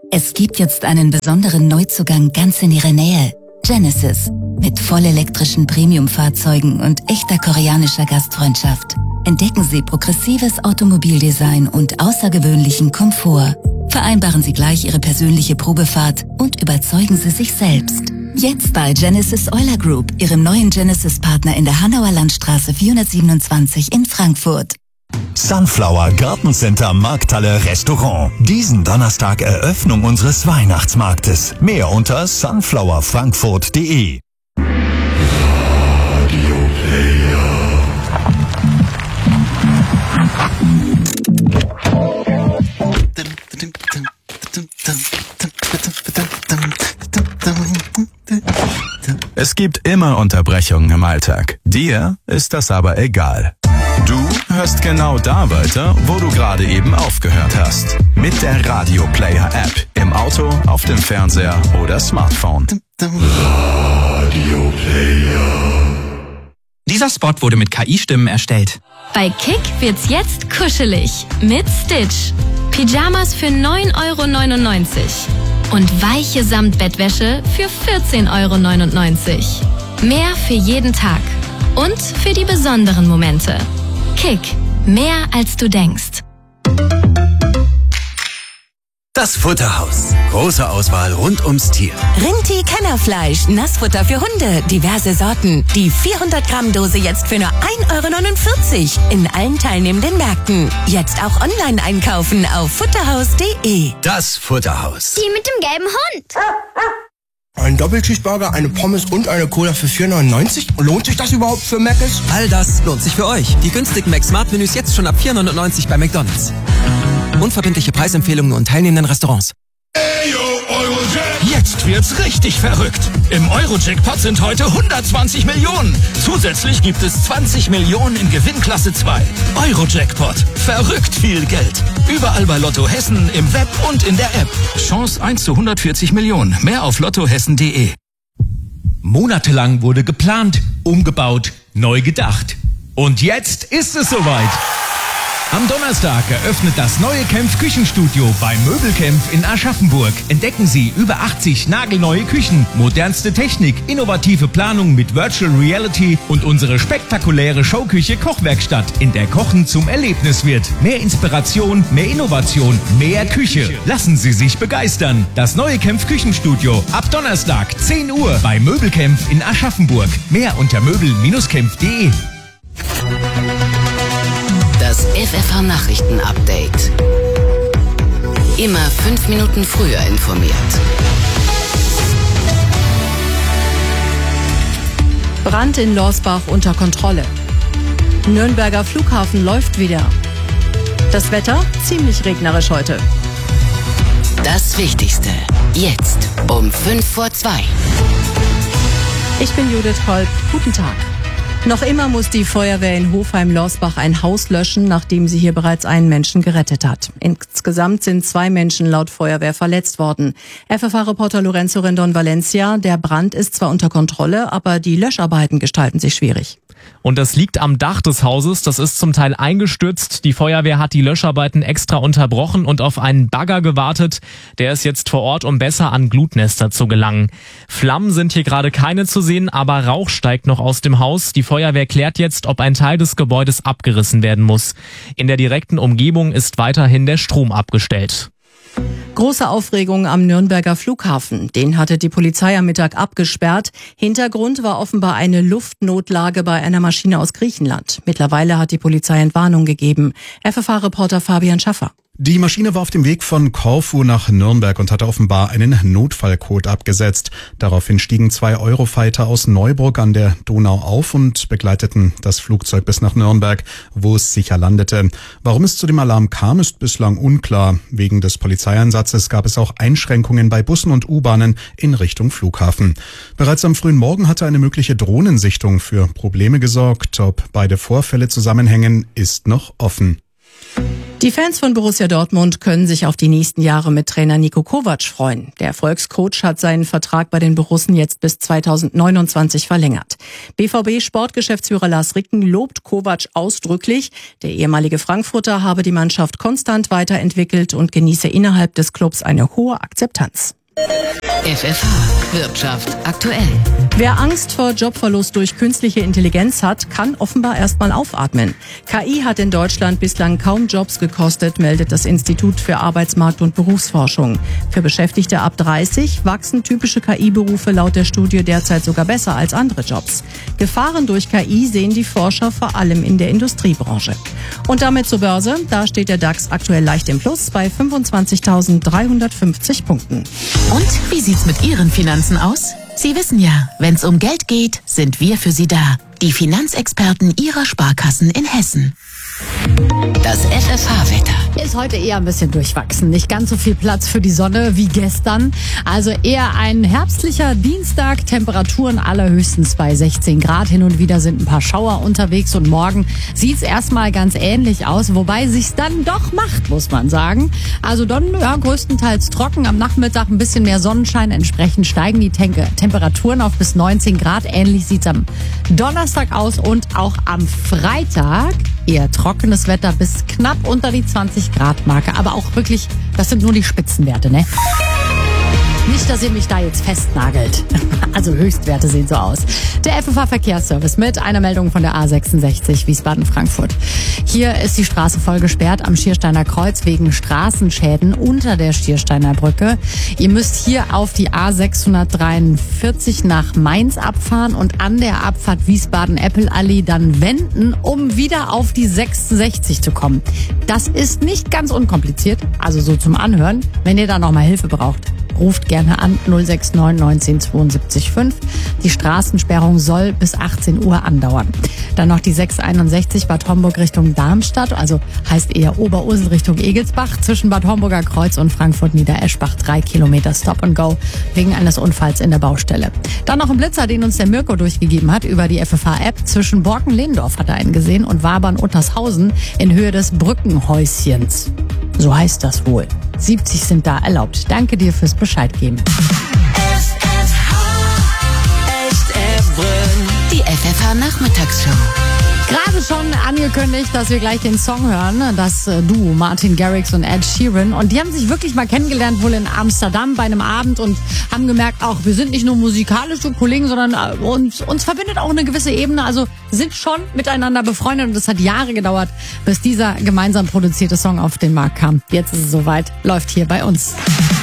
Es gibt jetzt einen besonderen Neuzugang ganz in Ihrer Nähe. Genesis. Mit vollelektrischen Premium-Fahrzeugen und echter koreanischer Gastfreundschaft. Entdecken Sie progressives Automobildesign und außergewöhnlichen Komfort. Vereinbaren Sie gleich Ihre persönliche Probefahrt und überzeugen Sie sich selbst. Jetzt bei Genesis Euler Group, Ihrem neuen Genesis-Partner in der Hanauer Landstraße 427 in Frankfurt. Sunflower Gartencenter Markthalle Restaurant. Diesen Donnerstag Eröffnung unseres Weihnachtsmarktes. Mehr unter sunflowerfrankfurt.de. Es gibt immer Unterbrechungen im Alltag. Dir ist das aber egal. Du hörst genau da weiter, wo du gerade eben aufgehört hast. Mit der Radio Player App. Im Auto, auf dem Fernseher oder Smartphone. Radio Player. Dieser Spot wurde mit KI-Stimmen erstellt. Bei Kick wird's jetzt kuschelig. Mit Stitch. Pyjamas für 9,99 € und weiche Samtbettwäsche für 14,99 €. Mehr für jeden Tag und für die besonderen Momente. Kick. Mehr als du denkst. Das Futterhaus. Große Auswahl rund ums Tier. Rinti Kennerfleisch, Nassfutter für Hunde, diverse Sorten. Die 400 Gramm Dose jetzt für nur 1,49 € in allen teilnehmenden Märkten. Jetzt auch online einkaufen auf futterhaus.de. Das Futterhaus. Die mit dem gelben Hund. Ein Doppelcheeseburger, eine Pommes und eine Cola für 4,99 €? Lohnt sich das überhaupt für Mc's? All das lohnt sich für euch. Die günstigen Mac-Smart-Menüs jetzt schon ab 4,99 € bei McDonald's. Unverbindliche Preisempfehlungen und teilnehmenden Restaurants. Jetzt wird's richtig verrückt. Im Euro-Jackpot sind heute 120 Millionen. Zusätzlich gibt es 20 Millionen in Gewinnklasse 2. Euro-Jackpot. Verrückt viel Geld. Überall bei Lotto Hessen, im Web und in der App. Chance 1 zu 140 Millionen. Mehr auf lottohessen.de. Monatelang wurde geplant, umgebaut, neu gedacht. Und jetzt ist es soweit. Am Donnerstag eröffnet das neue Kempf Küchenstudio bei Möbelkempf in Aschaffenburg. Entdecken Sie über 80 nagelneue Küchen, modernste Technik, innovative Planung mit Virtual Reality und unsere spektakuläre Showküche Kochwerkstatt, in der Kochen zum Erlebnis wird. Mehr Inspiration, mehr Innovation, mehr Küche. Lassen Sie sich begeistern. Das neue Kempf Küchenstudio ab Donnerstag 10 Uhr bei Möbelkempf in Aschaffenburg. Mehr unter möbel-kempf.de. Das FFH Nachrichten-Update. Immer 5 Minuten früher informiert. Brand in Lorsbach unter Kontrolle. Nürnberger Flughafen läuft wieder. Das Wetter ziemlich regnerisch heute. Das Wichtigste jetzt um 1:55. Ich bin Judith Kolb. Guten Tag. Noch immer muss die Feuerwehr in Hofheim-Lorsbach ein Haus löschen, nachdem sie hier bereits einen Menschen gerettet hat. Insgesamt sind 2 Menschen laut Feuerwehr verletzt worden. FFH-Reporter Lorenzo Rendon Valencia, der Brand ist zwar unter Kontrolle, aber die Löscharbeiten gestalten sich schwierig. Und das liegt am Dach des Hauses, das ist zum Teil eingestürzt. Die Feuerwehr hat die Löscharbeiten extra unterbrochen und auf einen Bagger gewartet. Der ist jetzt vor Ort, um besser an Glutnester zu gelangen. Flammen sind hier gerade keine zu sehen, aber Rauch steigt noch aus dem Haus. Die Feuerwehr klärt jetzt, ob ein Teil des Gebäudes abgerissen werden muss. In der direkten Umgebung ist weiterhin der Strom abgestellt. Große Aufregung am Nürnberger Flughafen. Den hatte die Polizei am Mittag abgesperrt. Hintergrund war offenbar eine Luftnotlage bei einer Maschine aus Griechenland. Mittlerweile hat die Polizei Entwarnung gegeben. FFH-Reporter Fabian Schaffer. Die Maschine war auf dem Weg von Korfu nach Nürnberg und hatte offenbar einen Notfallcode abgesetzt. Daraufhin stiegen 2 Eurofighter aus Neuburg an der Donau auf und begleiteten das Flugzeug bis nach Nürnberg, wo es sicher landete. Warum es zu dem Alarm kam, ist bislang unklar. Wegen des Polizeieinsatzes gab es auch Einschränkungen bei Bussen und U-Bahnen in Richtung Flughafen. Bereits am frühen Morgen hatte eine mögliche Drohnensichtung für Probleme gesorgt. Ob beide Vorfälle zusammenhängen, ist noch offen. Die Fans von Borussia Dortmund können sich auf die nächsten Jahre mit Trainer Niko Kovac freuen. Der Erfolgscoach hat seinen Vertrag bei den Borussen jetzt bis 2029 verlängert. BVB-Sportgeschäftsführer Lars Ricken lobt Kovac ausdrücklich. Der ehemalige Frankfurter habe die Mannschaft konstant weiterentwickelt und genieße innerhalb des Clubs eine hohe Akzeptanz. FFH Wirtschaft aktuell. Wer Angst vor Jobverlust durch künstliche Intelligenz hat, kann offenbar erstmal aufatmen. KI hat in Deutschland bislang kaum Jobs gekostet, meldet das Institut für Arbeitsmarkt- und Berufsforschung. Für Beschäftigte ab 30 wachsen typische KI-Berufe laut der Studie derzeit sogar besser als andere Jobs. Gefahren durch KI sehen die Forscher vor allem in der Industriebranche. Und damit zur Börse. Da steht der DAX aktuell leicht im Plus bei 25.350 Punkten. Und wie sieht's mit Ihren Finanzen aus? Sie wissen ja, wenn's um Geld geht, sind wir für Sie da. Die Finanzexperten Ihrer Sparkassen in Hessen. Das FFH-Wetter. Hier ist heute eher ein bisschen durchwachsen. Nicht ganz so viel Platz für die Sonne wie gestern. Also eher ein herbstlicher Dienstag. Temperaturen allerhöchstens bei 16 Grad. Hin und wieder sind ein paar Schauer unterwegs. Und morgen sieht's erstmal ganz ähnlich aus. Wobei sich's dann doch macht, muss man sagen. Also dann größtenteils trocken. Am Nachmittag ein bisschen mehr Sonnenschein. Entsprechend steigen die Temperaturen auf bis 19 Grad. Ähnlich sieht's am Donnerstag aus. Und auch am Freitag eher trockenes Wetter bis knapp unter die 20 Grad Marke. Aber auch wirklich, das sind nur die Spitzenwerte, ne? Nicht, dass ihr mich da jetzt festnagelt. Also Höchstwerte sehen so aus. Der FFH-Verkehrsservice mit einer Meldung von der A66 Wiesbaden-Frankfurt. Hier ist die Straße voll gesperrt am Schiersteiner Kreuz wegen Straßenschäden unter der Schiersteiner Brücke. Ihr müsst hier auf die A643 nach Mainz abfahren und an der Abfahrt Wiesbaden-Eppel-Allee dann wenden, um wieder auf die 66 zu kommen. Das ist nicht ganz unkompliziert, also so zum Anhören. Wenn ihr da nochmal Hilfe braucht, ruft gerne an 069 19 72 5. Die Straßensperrung soll bis 18 Uhr andauern. Dann noch die 661 Bad Homburg Richtung Darmstadt, also heißt eher Oberursel Richtung Egelsbach, zwischen Bad Homburger Kreuz und Frankfurt-Niedereschbach 3 Kilometer Stop and Go wegen eines Unfalls in der Baustelle. Dann noch ein Blitzer, den uns der Mirko durchgegeben hat über die FFH-App. Zwischen Borken-Lehndorf hat er einen gesehen und Wabern-Uttershausen in Höhe des Brückenhäuschens. So heißt das wohl. 70 sind da erlaubt. Danke dir fürs Bescheid geben. Die FFH-Nachmittagsshow. Gerade schon angekündigt, dass wir gleich den Song hören, das Duo Martin Garrix und Ed Sheeran. Und die haben sich wirklich mal kennengelernt, wohl in Amsterdam bei einem Abend und haben gemerkt, auch wir sind nicht nur musikalische Kollegen, sondern uns verbindet auch eine gewisse Ebene. Also sind schon miteinander befreundet und es hat Jahre gedauert, bis dieser gemeinsam produzierte Song auf den Markt kam. Jetzt ist es soweit, läuft hier bei uns.